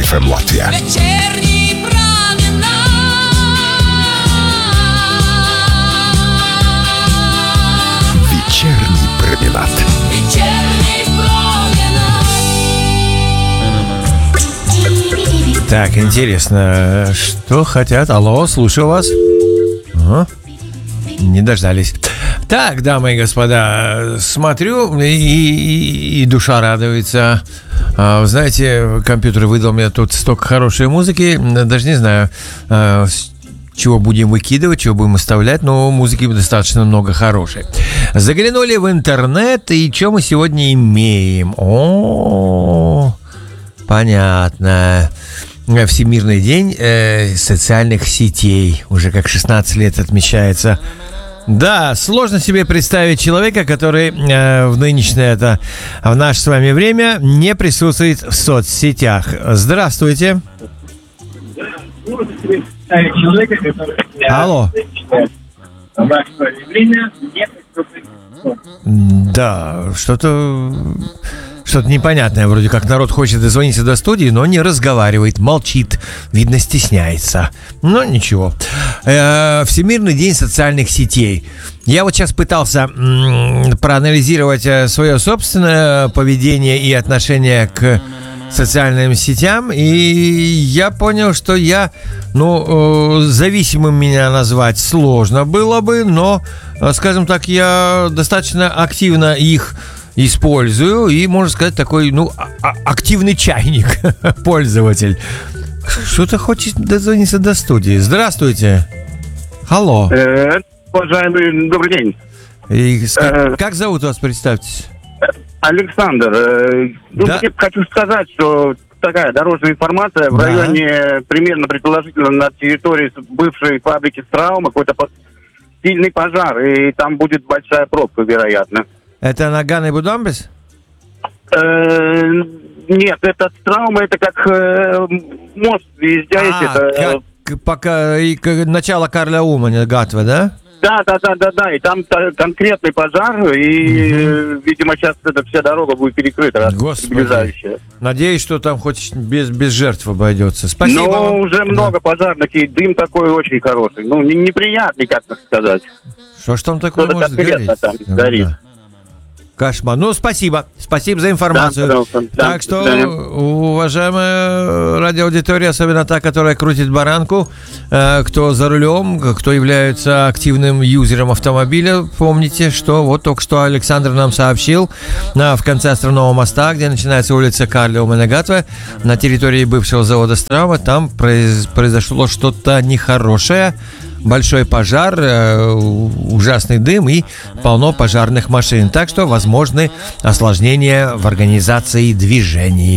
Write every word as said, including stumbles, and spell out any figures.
эф эм Латвия. Вечерний променад. Вечерний променад. Вечерний променад. Так, интересно, что хотят? Алло, слушаю вас. Ага. Не дождались. Так, дамы и господа, смотрю, и, и, и душа радуется. А, знаете, компьютер выдал мне тут столько хорошей музыки, даже не знаю, а, чего будем выкидывать, чего будем оставлять, но музыки достаточно много хорошей. Заглянули в интернет, и что мы сегодня имеем? О, понятно. Всемирный день э, социальных сетей. Уже как шестнадцать лет отмечается. Да, сложно себе представить человека, который э, в нынешнее это, в наше с вами время не присутствует в соцсетях. Здравствуйте. Человека, который Алло. в наше с вами время не присутствует. Да, что-то... Что-то непонятное, вроде как народ хочет дозвониться до студии, но не разговаривает, молчит, видно, стесняется. Но ничего. Э-э, Всемирный день социальных сетей. Я вот сейчас пытался м- проанализировать свое собственное поведение и отношение к социальным сетям, и я понял, что я, ну, э, зависимым меня назвать сложно было бы, но, э, скажем так, я достаточно активно их использую, и, можно сказать, такой, ну, а- активный чайник, пользователь. Что-то хочет дозвониться до студии. Здравствуйте. Алло. Э, уважаемый, добрый день. И с- э, как зовут вас, представьтесь? Александр, э, ну, Да. я хочу сказать, что такая дорожная информация в Да. районе, примерно, предположительно, на территории бывшей фабрики Страума, какой-то по- сильный пожар, и там будет большая пробка, вероятно. Это Наган и Будамбес? Э, нет, это Страума, это как э, мост, въезжаете. А, это, как пока и к- начало Карля Уманя, Гатва, да? Да, да, да, да, да, и там та- конкретный пожар, и, э, видимо, сейчас эта вся дорога будет перекрыта, Господи. приближающая. Надеюсь, что там хоть без, без жертв обойдется. Спасибо Но вам. уже много пожарных, и дым такой очень хороший. Ну, не- неприятный, как сказать. Что ж там такое Что-то может конкретно гореть? там горит. Да. Кошмар. Ну, спасибо. Спасибо за информацию. Да, пожалуйста. Да, Так что, до свидания. уважаемая радиоаудитория, особенно та, которая крутит баранку, э, кто за рулем, кто является активным юзером автомобиля, помните, что вот только что Александр нам сообщил, на, в конце Островного моста, где начинается улица Карля Умана-Гатве, на территории бывшего завода Страума, там произ, произошло что-то нехорошее. Большой пожар, э, ужасный дым и полно пожарных машин. Так что возможны осложнения в организации движений.